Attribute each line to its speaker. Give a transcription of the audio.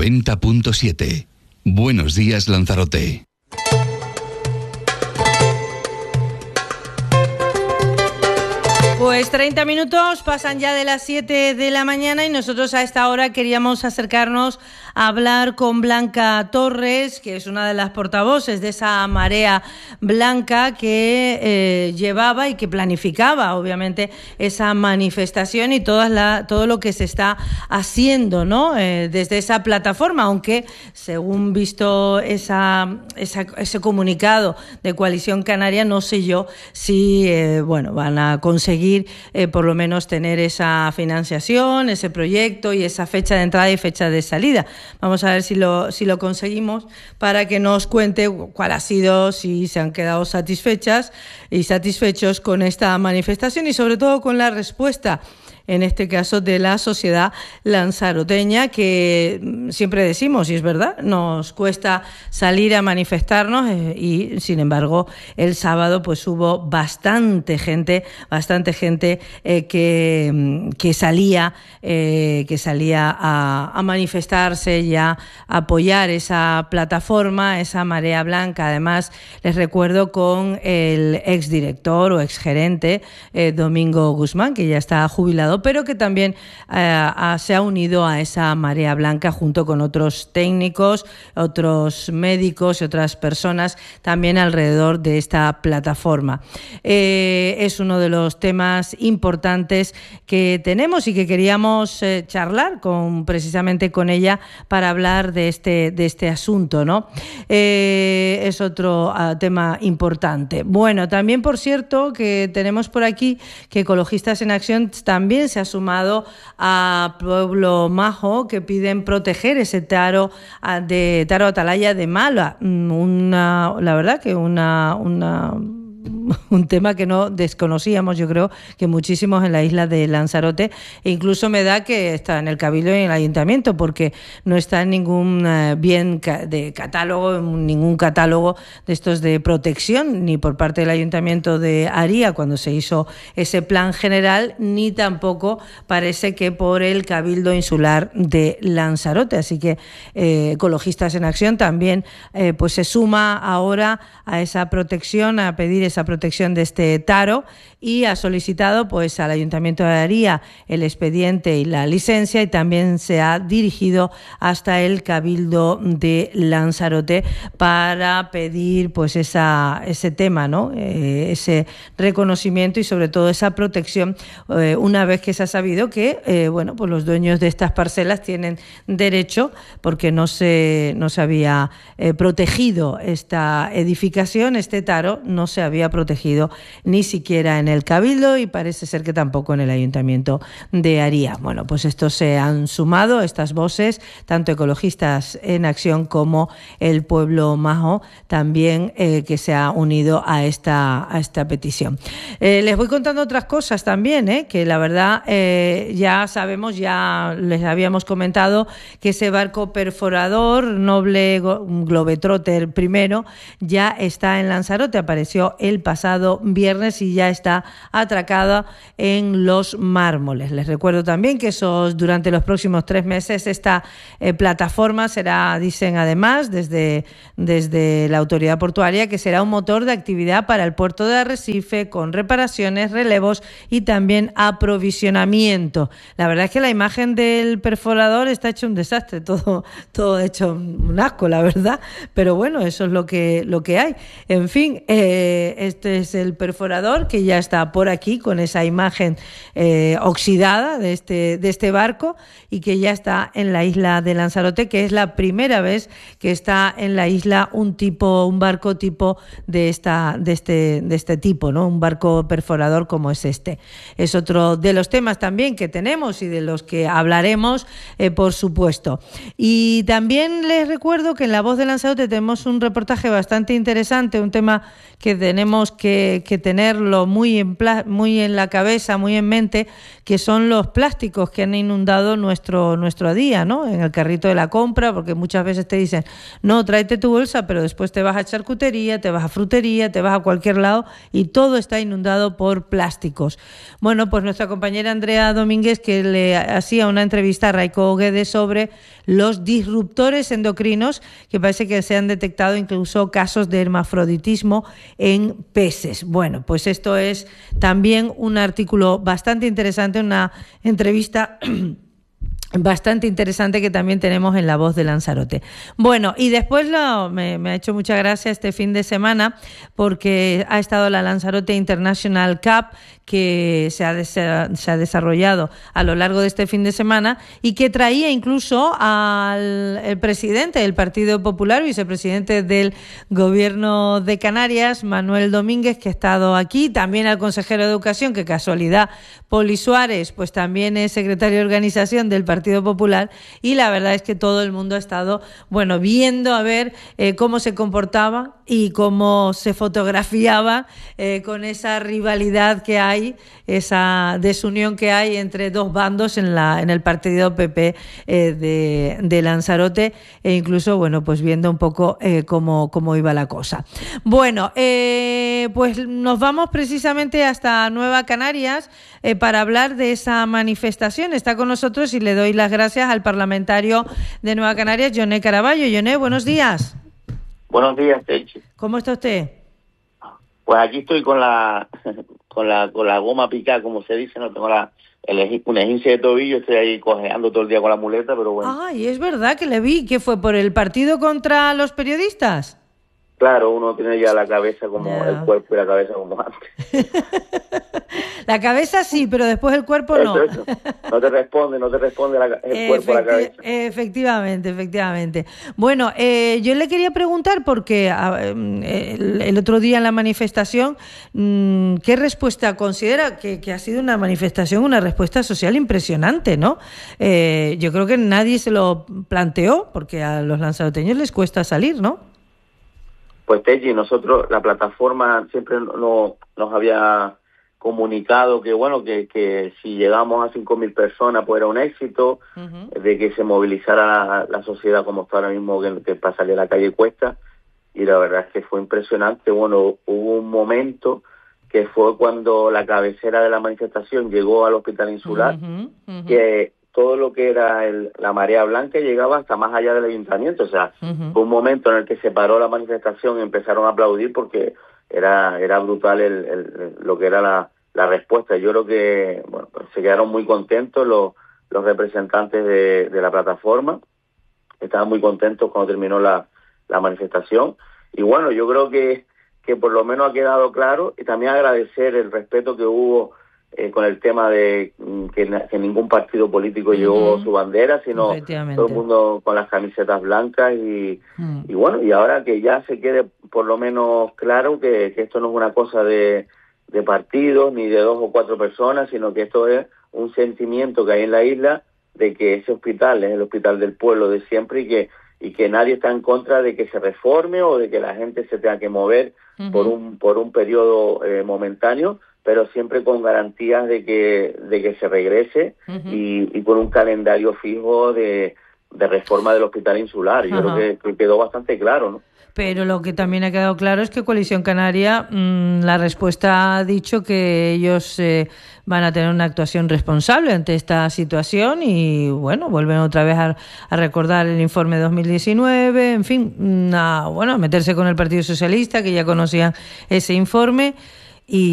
Speaker 1: 90.7. Buenos días, Lanzarote.
Speaker 2: Pues 30 minutos pasan ya de las 7 de la mañana y nosotros a esta hora queríamos acercarnos a hablar con Blanca Torres, que es una de las portavoces de esa marea blanca que llevaba y que planificaba, obviamente, esa manifestación y todo lo que se está haciendo, ¿no? Desde esa plataforma, aunque según visto ese comunicado de Coalición Canaria, no sé yo si van a conseguir por lo menos tener esa financiación, ese proyecto y esa fecha de entrada y fecha de salida. Vamos a ver si lo conseguimos para que nos cuente cuál ha sido, si se han quedado satisfechas y satisfechos con esta manifestación y sobre todo con la respuesta, en este caso de la sociedad lanzaroteña, que siempre decimos, y es verdad, nos cuesta salir a manifestarnos y sin embargo el sábado pues hubo bastante gente que salía a manifestarse y a apoyar esa plataforma, esa marea blanca. Además, les recuerdo con el exdirector o exgerente Domingo Guzmán, que ya está jubilado, pero que también se ha unido a esa marea blanca junto con otros técnicos, otros médicos y otras personas también alrededor de esta plataforma. Es uno de los temas importantes que tenemos y que queríamos charlar precisamente con ella para hablar de este asunto, ¿no? Es otro tema importante. Bueno, también, por cierto, que tenemos por aquí que Ecologistas en Acción también se ha sumado a Pueblo Majo, que piden proteger ese taro atalaya de Mala. La verdad que un tema que no desconocíamos, yo creo que muchísimos en la isla de Lanzarote, e incluso me da que está en el Cabildo y en el Ayuntamiento, porque no está en ningún bien de catálogo, ningún catálogo de estos de protección, ni por parte del Ayuntamiento de Aría cuando se hizo ese plan general, ni tampoco parece que por el Cabildo Insular de Lanzarote. Así que Ecologistas en Acción también pues se suma ahora a esa protección, a pedir esa protección de este taro, y ha solicitado pues al Ayuntamiento de Aría el expediente y la licencia, y también se ha dirigido hasta el Cabildo de Lanzarote para pedir pues ese tema, ¿no? Ese reconocimiento y sobre todo esa protección, una vez que se ha sabido que pues los dueños de estas parcelas tienen derecho, porque no se había protegido esta edificación, este taro no se había protegido ni siquiera en el Cabildo, y parece ser que tampoco en el Ayuntamiento de Aría. Bueno, pues estos se han sumado, estas voces, tanto Ecologistas en Acción como el Pueblo Majo, también que se ha unido a esta petición. Les voy contando otras cosas también, que la verdad ya sabemos, ya les habíamos comentado que ese barco perforador Noble Globetrotter I ya está en Lanzarote, apareció el pasado viernes y ya está atracada en Los Mármoles. Les recuerdo también que durante los próximos 3 meses esta plataforma será, dicen además desde la autoridad portuaria, que será un motor de actividad para el puerto de Arrecife, con reparaciones, relevos y también aprovisionamiento. La verdad es que la imagen del perforador está hecho un desastre, todo hecho un asco, la verdad, pero bueno, eso es lo que hay. En fin, este es el perforador que ya está por aquí con esa imagen oxidada de este barco, y que ya está en la isla de Lanzarote, que es la primera vez que está en la isla un barco tipo de este tipo, ¿no? Un barco perforador como es este. Es otro de los temas también que tenemos y de los que hablaremos, por supuesto. Y también les recuerdo que en La Voz de Lanzarote tenemos un reportaje bastante interesante, un tema que tenemos tenemos que tenerlo muy en la cabeza, muy en mente, que son los plásticos que han inundado nuestro día, ¿no? En el carrito de la compra, porque muchas veces te dicen, no, tráete tu bolsa, pero después te vas a charcutería, te vas a frutería, te vas a cualquier lado y todo está inundado por plásticos. Bueno, pues nuestra compañera Andrea Domínguez, que le hacía una entrevista a Raiko Guedes sobre los disruptores endocrinos, que parece que se han detectado incluso casos de hermafroditismo en peces. Bueno, pues esto es también un artículo bastante interesante, una entrevista bastante interesante que también tenemos en La Voz de Lanzarote. Bueno, y después me ha hecho mucha gracia este fin de semana porque ha estado la Lanzarote International Cup, que se ha desarrollado a lo largo de este fin de semana y que traía incluso el presidente del Partido Popular, vicepresidente del Gobierno de Canarias, Manuel Domínguez, que ha estado aquí, también al consejero de Educación, que casualidad, Poli Suárez, pues también es secretario de Organización del Partido Popular, y la verdad es que todo el mundo ha estado, bueno, viendo a ver cómo se comportaba y cómo se fotografiaba con esa rivalidad que hay, esa desunión que hay entre dos bandos en el partido PP de Lanzarote, e incluso, bueno, pues viendo un poco cómo iba la cosa. Bueno, pues nos vamos precisamente hasta Nueva Canarias para hablar de esa manifestación. Está con nosotros y le doy las gracias al parlamentario de Nueva Canarias, Yoné Caraballo. Yoné, buenos días.
Speaker 3: Buenos días, Techi.
Speaker 2: ¿Cómo está usted?
Speaker 3: Pues aquí estoy con la goma picada, como se dice, no tengo una esguince de tobillo, estoy ahí cojeando todo el día con la muleta, pero bueno.
Speaker 2: Ay, es verdad que le vi, ¿que fue por el partido contra los periodistas?
Speaker 3: Claro, uno tiene ya la cabeza como el cuerpo y la cabeza como antes.
Speaker 2: La cabeza sí, pero después el cuerpo no.
Speaker 3: Eso. No te responde el cuerpo a la cabeza.
Speaker 2: Efectivamente. Bueno, yo le quería preguntar porque el otro día en la manifestación, ¿qué respuesta considera que ha sido una manifestación, una respuesta social impresionante, ¿no? Yo creo que nadie se lo planteó porque a los lanzaroteños les cuesta salir, ¿no?
Speaker 3: Pues Techi, nosotros, la plataforma siempre nos había comunicado que bueno, que si llegamos a 5.000 personas pues era un éxito, de que se movilizara la sociedad como está ahora mismo, que para salir a la calle cuesta, y la verdad es que fue impresionante. Bueno, hubo un momento que fue cuando la cabecera de la manifestación llegó al Hospital Insular, que todo lo que era la marea blanca llegaba hasta más allá del ayuntamiento. O sea, fue un momento en el que se paró la manifestación y empezaron a aplaudir porque era brutal lo que era la respuesta. Yo creo que bueno, pues se quedaron muy contentos los representantes de la plataforma, estaban muy contentos cuando terminó la manifestación. Y bueno, yo creo que por lo menos ha quedado claro, y también agradecer el respeto que hubo con el tema de que ningún partido político llevó su bandera, sino todo el mundo con las camisetas blancas y bueno, y ahora que ya se quede por lo menos claro que esto no es una cosa de partidos ni de 2 o 4 personas, sino que esto es un sentimiento que hay en la isla de que ese hospital es el hospital del pueblo de siempre y que nadie está en contra de que se reforme o de que la gente se tenga que mover por un periodo momentáneo, pero siempre con garantías de que se regrese y con un calendario fijo de reforma del Hospital Insular. Yo creo que quedó bastante claro, ¿no?
Speaker 2: Pero lo que también ha quedado claro es que Coalición Canaria, la respuesta ha dicho que ellos van a tener una actuación responsable ante esta situación y, bueno, vuelven otra vez a recordar el informe de 2019, en fin, a meterse con el Partido Socialista, que ya conocían ese informe.